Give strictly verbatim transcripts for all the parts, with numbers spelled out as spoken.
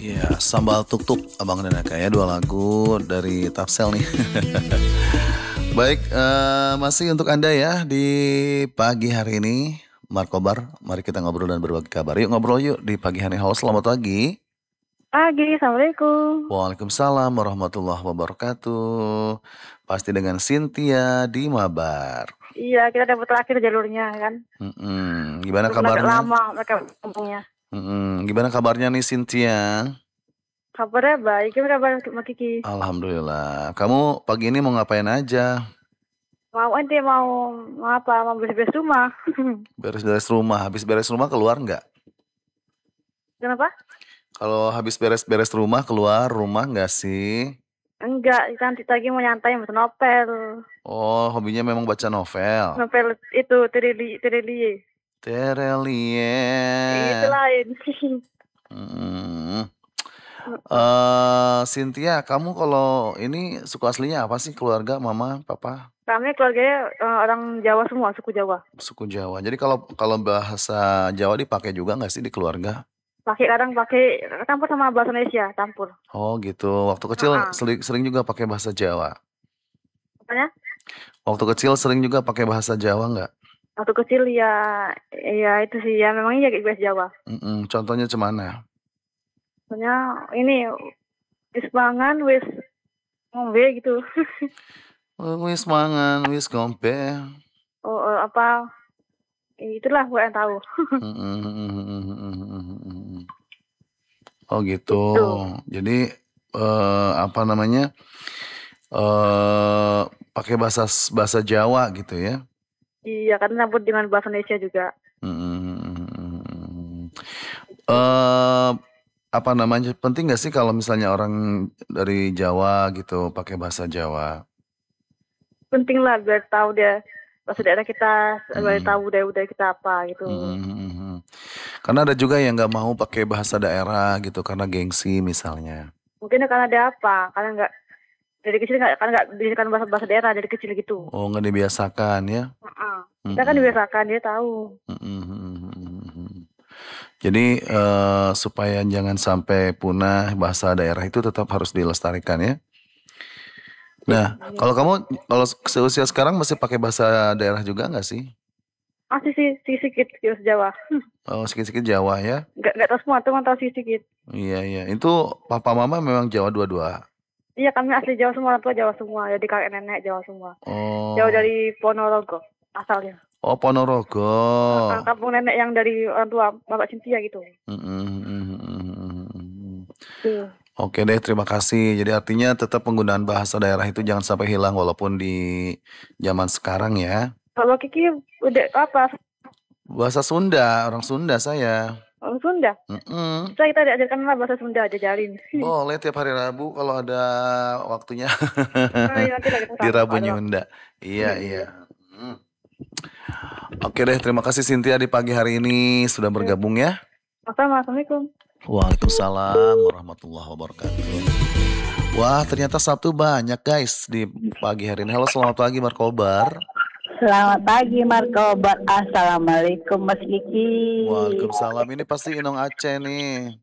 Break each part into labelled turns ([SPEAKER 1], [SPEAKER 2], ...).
[SPEAKER 1] Iya, Sambal Tuk Tuk, Abang dan Eka ya, dua lagu dari Tapsel nih. Baik, eee, masih untuk Anda ya di pagi hari ini, Markobar, mari kita ngobrol dan berbagi kabar. Yuk ngobrol yuk di pagi hari. Halo, selamat pagi.
[SPEAKER 2] Pagi, Assalamualaikum.
[SPEAKER 1] Waalaikumsalam warahmatullahi wabarakatuh. Pasti dengan Cynthia di Mabar.
[SPEAKER 2] Iya, kita dapat terakhir jalurnya kan.
[SPEAKER 1] Mhm, gimana
[SPEAKER 2] Walaupun agak
[SPEAKER 1] kabarnya?
[SPEAKER 2] lama mereka ngomongnya.
[SPEAKER 1] Mhm, gimana kabarnya nih Cynthia?
[SPEAKER 2] Kabarnya baik, gimana kabar Mbak Kiki?
[SPEAKER 1] Alhamdulillah. Kamu pagi ini mau ngapain aja?
[SPEAKER 2] Mau ente mau mau apa? Mau beres-beres rumah.
[SPEAKER 1] Beres-beres rumah, habis beres rumah keluar nggak?
[SPEAKER 2] Kenapa?
[SPEAKER 1] Kalau habis beres-beres rumah keluar rumah nggak sih?
[SPEAKER 2] Enggak, nanti lagi mau nyantai baca novel.
[SPEAKER 1] Oh, hobinya memang baca novel.
[SPEAKER 2] Novel itu Tirili Tirili. Itu
[SPEAKER 1] Terelie.
[SPEAKER 2] lain.
[SPEAKER 1] Hmm.
[SPEAKER 2] Heeh.
[SPEAKER 1] Eh, Cynthia, kamu kalau ini suku aslinya apa sih? Keluarga, mama, papa?
[SPEAKER 2] Kami keluarganya eh, orang Jawa semua, suku Jawa.
[SPEAKER 1] Suku Jawa. Jadi kalau kalau bahasa Jawa dipakai juga nggak sih di keluarga?
[SPEAKER 2] Pakai kadang pakai campur sama bahasa Indonesia, campur.
[SPEAKER 1] Oh gitu. Waktu kecil
[SPEAKER 2] Heeh.
[SPEAKER 1] sering, sering juga pakai bahasa Jawa.
[SPEAKER 2] Apanya?
[SPEAKER 1] Waktu kecil sering juga pakai bahasa Jawa nggak?
[SPEAKER 2] Waktu kecil ya, ya itu sih ya memangnya kayak bahasa Jawa.
[SPEAKER 1] Mm-mm, contohnya cemana?
[SPEAKER 2] Soalnya ini wis mangan wis ngombe gitu.
[SPEAKER 1] Wis mangan, wis ngombe.
[SPEAKER 2] Oh, eh, apa itulah gue yang tahu.
[SPEAKER 1] Mhm. Oh gitu.
[SPEAKER 2] Itu.
[SPEAKER 1] Jadi eh, apa namanya? Eh pakai bahasa bahasa Jawa gitu ya?
[SPEAKER 2] Iya, kan campur dengan bahasa Indonesia juga.
[SPEAKER 1] Mhm.
[SPEAKER 2] Itu.
[SPEAKER 1] Eh apa namanya? Penting nggak sih kalau misalnya orang dari Jawa gitu pakai bahasa Jawa?
[SPEAKER 2] Penting lah biar tahu deh bahasa daerah kita, biar
[SPEAKER 1] Mhm.
[SPEAKER 2] tahu budaya-budaya kita apa gitu.
[SPEAKER 1] Mhm. Karena ada juga yang nggak mau pakai bahasa daerah gitu karena gengsi misalnya.
[SPEAKER 2] Mungkin karena ada apa? Karena nggak dari kecil nggak karena nggak didikan bahasa bahasa daerah dari kecil gitu.
[SPEAKER 1] Oh, nggak dibiasakan ya?
[SPEAKER 2] Heeh. Kita kan
[SPEAKER 1] Mhm.
[SPEAKER 2] dibiasakan dia tahu.
[SPEAKER 1] Mhm. Jadi eh, supaya jangan sampai punah bahasa daerah itu tetap harus dilestarikan ya. Nah,
[SPEAKER 2] Iya.
[SPEAKER 1] kalau kamu kalau seusia sekarang masih pakai bahasa daerah juga nggak sih?
[SPEAKER 2] Masih sih sedikit bahasa Jawa.
[SPEAKER 1] Oh, sedikit-sedikit Jawa ya?
[SPEAKER 2] Nggak nggak tahu semua, cuma tahu sedikit.
[SPEAKER 1] Iya iya. Itu papa mama memang Jawa dua-dua.
[SPEAKER 2] Iya, kami asli Jawa semua, orang tua Jawa semua. Jadi kakek nenek Jawa semua. Jauh
[SPEAKER 1] Oh.
[SPEAKER 2] dari Ponorogo asalnya.
[SPEAKER 1] Oh, Ponorogo.
[SPEAKER 2] Uh, kampung nenek yang dari orang tua Bapak Cynthia gitu.
[SPEAKER 1] Mm-mm.
[SPEAKER 2] Tuh.
[SPEAKER 1] Oke deh, terima kasih. Jadi artinya tetap penggunaan bahasa daerah itu jangan sampai hilang walaupun di zaman sekarang ya.
[SPEAKER 2] Kalau Kiki udah apa?
[SPEAKER 1] Bahasa Sunda, orang Sunda saya.
[SPEAKER 2] Orang Sunda.
[SPEAKER 1] Mm-mm.
[SPEAKER 2] Bisa kita diajarkan lah bahasa Sunda, jajalin.
[SPEAKER 1] Boleh tiap hari Rabu kalau ada waktunya.
[SPEAKER 2] Oh, iya, nanti lah kita
[SPEAKER 1] Di
[SPEAKER 2] sama
[SPEAKER 1] Rabu
[SPEAKER 2] kalau ada waktu.
[SPEAKER 1] Nyunda. Iya, iya.
[SPEAKER 2] Iya.
[SPEAKER 1] Mm. Oke deh, terima kasih Cynthia di pagi hari ini sudah bergabung ya.
[SPEAKER 2] Sama, Assalamualaikum.
[SPEAKER 1] Waalaikumsalam warahmatullahi wabarakatuh. Wah, ternyata Sabtu banyak guys di pagi hari ini. Halo, selamat pagi Markobar.
[SPEAKER 3] Selamat pagi Markobar. Assalamualaikum Mas Kiki.
[SPEAKER 1] Waalaikumsalam. Ini pasti Inong Aceh nih.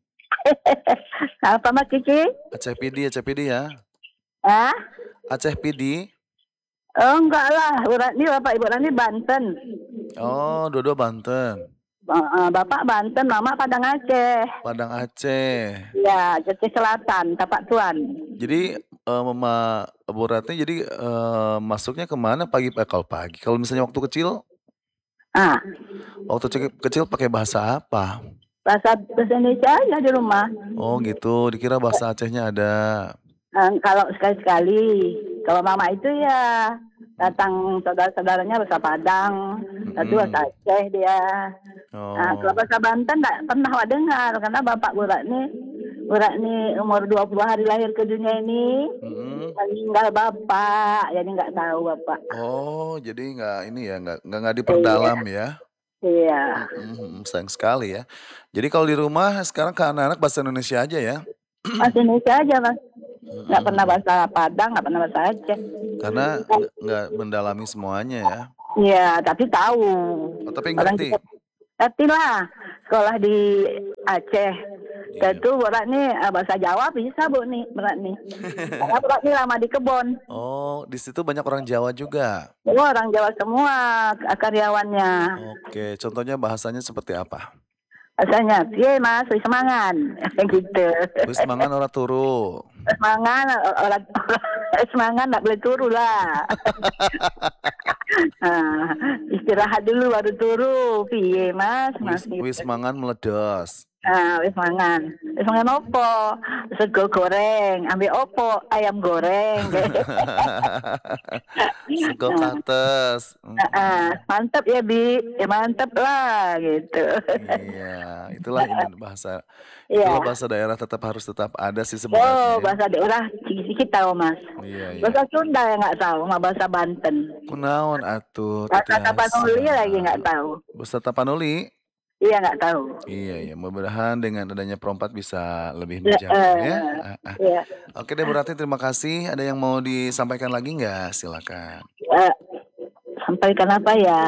[SPEAKER 3] Apa Mas Kiki?
[SPEAKER 1] Aceh P D, Aceh P D ya.
[SPEAKER 3] Hah?
[SPEAKER 1] Aceh P D.
[SPEAKER 3] Oh enggak lah, urat ini Bapak Ibu ini Banten.
[SPEAKER 1] Oh, dua-dua Banten.
[SPEAKER 3] Bapak Banten, Mama Padang Aceh.
[SPEAKER 1] Padang Aceh.
[SPEAKER 3] Ya, Aceh Selatan, Tapak Tuan.
[SPEAKER 1] Jadi uh, Mama Bu Ratni jadi uh, masuknya kemana pagi eh, kalau pagi? Kalau misalnya waktu kecil?
[SPEAKER 3] Ah.
[SPEAKER 1] Waktu kecil, kecil pakai bahasa apa?
[SPEAKER 3] Bahasa bahasa Indonesia aja di rumah.
[SPEAKER 1] Oh gitu, dikira bahasa Acehnya ada.
[SPEAKER 3] Nah, kalau sekali-sekali, kalau Mama itu ya datang saudara-saudaranya bahasa Padang, satu bahasa Aceh dia.
[SPEAKER 1] Oh.
[SPEAKER 3] Nah, kalau bahasa Banten enggak pernah dengar karena Bapak Burak ini Burak ini umur dua puluh hari lahir ke dunia ini. Mm-hmm. Meninggal Bapak, jadi enggak tahu Bapak.
[SPEAKER 1] Oh, jadi enggak ini ya, enggak enggak, enggak diperdalam
[SPEAKER 3] iya.
[SPEAKER 1] ya.
[SPEAKER 3] Iya.
[SPEAKER 1] Mm-hmm. Sayang sekali ya. Jadi kalau di rumah sekarang ke anak-anak bahasa Indonesia aja ya.
[SPEAKER 3] Bahasa Indonesia aja, Mas. Nggak pernah bahasa Padang, nggak pernah bahasa Aceh.
[SPEAKER 1] Karena nggak mendalami semuanya ya.
[SPEAKER 3] Iya, tapi tahu.
[SPEAKER 1] Oh, tapi ngerti.
[SPEAKER 3] Ngerti lah. Sekolah di Aceh, Dan
[SPEAKER 1] Iya.
[SPEAKER 3] tuh berat nih eh, bahasa Jawa bisa bu nih berat nih. Karena berat nih lama di kebun.
[SPEAKER 1] Oh, di situ banyak orang Jawa juga?
[SPEAKER 3] Semua orang Jawa semua k- karyawannya.
[SPEAKER 1] Oke, contohnya bahasanya seperti apa?
[SPEAKER 3] Rasanya, iya mas, wis semangan, gitu.
[SPEAKER 1] Wis mangan ora turu.
[SPEAKER 3] Semangan, orang semangan nggak boleh turu lah. Nah, istirahat dulu baru turu, piye mas, mas
[SPEAKER 1] Wis wis
[SPEAKER 3] gitu.
[SPEAKER 1] mangan meledos.
[SPEAKER 3] Nah, wis mangan, wis mangan opo? Sego goreng, ambil opo? Ayam goreng.
[SPEAKER 1] Sego
[SPEAKER 3] Nah,
[SPEAKER 1] kates.
[SPEAKER 3] ah,
[SPEAKER 1] Mhm.
[SPEAKER 3] mantap ya bi, ya mantap lah gitu.
[SPEAKER 1] Iya, itulah Indo bahasa itulah
[SPEAKER 3] Iya.
[SPEAKER 1] bahasa daerah tetap harus tetap ada sih
[SPEAKER 3] Oh,
[SPEAKER 1] sebenarnya ya.
[SPEAKER 3] bahasa daerah sedikit tahu mas.
[SPEAKER 1] Iya, iya.
[SPEAKER 3] Bahasa Sunda ya nggak tahu, sama bahasa Banten.
[SPEAKER 1] Kunaon atuh Titi
[SPEAKER 3] Bahasa Tapanuli lagi
[SPEAKER 1] Aisyah.
[SPEAKER 3] nggak tahu.
[SPEAKER 1] Bahasa Tapanuli?
[SPEAKER 3] Iya nggak tahu.
[SPEAKER 1] Iya, iya. Mudah-mudahan dengan adanya Perompat bisa lebih
[SPEAKER 3] Ya,
[SPEAKER 1] menjangkau ya.
[SPEAKER 3] eh,
[SPEAKER 1] Ah, ah.
[SPEAKER 3] ya,
[SPEAKER 1] Oke deh, berarti terima kasih. Ada yang mau disampaikan lagi nggak? Silakan.
[SPEAKER 3] eh, sampaikan apa ya?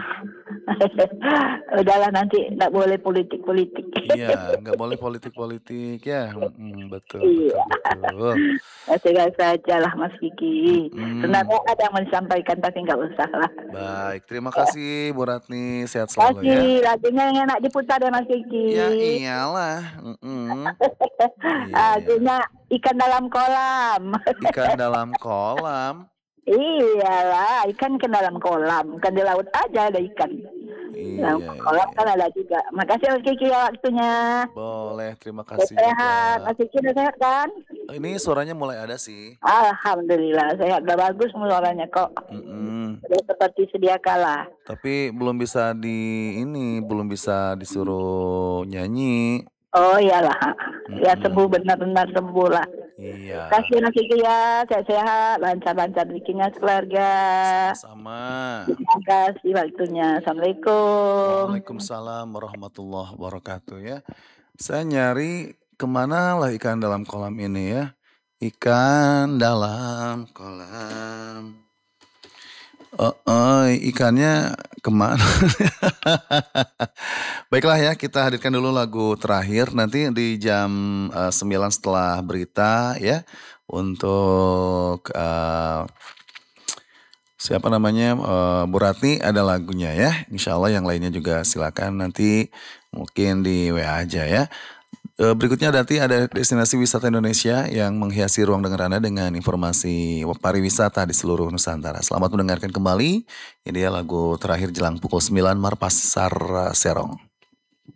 [SPEAKER 3] Udahlah nanti nggak boleh politik-politik.
[SPEAKER 1] Iya, nggak boleh politik-politik ya. Mm, betul, betul,
[SPEAKER 3] Iya,
[SPEAKER 1] betul.
[SPEAKER 3] segar saja lah Mas Kiki.
[SPEAKER 1] Mm,
[SPEAKER 3] Sebenarnya ada yang mau disampaikan tapi nggak usah lah.
[SPEAKER 1] baik, terima
[SPEAKER 3] Ya.
[SPEAKER 1] kasih Bu Ratni. Sehat selalu ya.
[SPEAKER 3] Kasih lagunya yang enak diputar ya Mas
[SPEAKER 1] Ya
[SPEAKER 3] Kiki.
[SPEAKER 1] iyalah. Mm-mm. Iya, iya.
[SPEAKER 3] Lagunya ikan dalam kolam.
[SPEAKER 1] Ikan dalam kolam.
[SPEAKER 3] Iyalah, ikan ke dalam kolam, bukan di laut aja ada ikan. Dalam
[SPEAKER 1] Iya,
[SPEAKER 3] kolam
[SPEAKER 1] iya.
[SPEAKER 3] kan ada juga. Makasih Mas Kiki ya waktunya.
[SPEAKER 1] Boleh, terima
[SPEAKER 3] Udah
[SPEAKER 1] kasih
[SPEAKER 3] sehat,
[SPEAKER 1] juga.
[SPEAKER 3] Mas Kiki udah sehat kan?
[SPEAKER 1] Ini suaranya mulai ada sih.
[SPEAKER 3] Alhamdulillah, sehat udah bagus suaranya kok.
[SPEAKER 1] Mm-mm.
[SPEAKER 3] Udah seperti sedia kala.
[SPEAKER 1] Tapi belum bisa di ini, belum bisa disuruh nyanyi.
[SPEAKER 3] Oh iyalah, ya sembuh
[SPEAKER 1] Mm-mm.
[SPEAKER 3] benar-benar sembuh lah.
[SPEAKER 1] Iya,
[SPEAKER 3] Kasih Mas Kiki ya, sehat-sehat, lancar-lancar bikinnya keluarga.
[SPEAKER 1] sama-sama.
[SPEAKER 3] Terima kasih waktunya. Assalamualaikum.
[SPEAKER 1] Waalaikumsalam warahmatullahi wabarakatuh ya. Saya nyari kemana lah ikan dalam kolam ini ya. Ikan dalam kolam. Oh, oh, ikannya kemana? Baiklah ya, kita hadirkan dulu lagu terakhir nanti di jam eh, sembilan setelah berita ya. Untuk eh, siapa namanya eh, Bu Ratni ada lagunya ya. Insya Allah yang lainnya juga silakan nanti mungkin di W A aja ya. Eh, berikutnya nanti ada destinasi wisata Indonesia yang menghiasi ruang dengar Anda dengan informasi pariwisata di seluruh Nusantara. Selamat mendengarkan kembali. Ini dia lagu terakhir jelang pukul sembilan Marpasar Serong.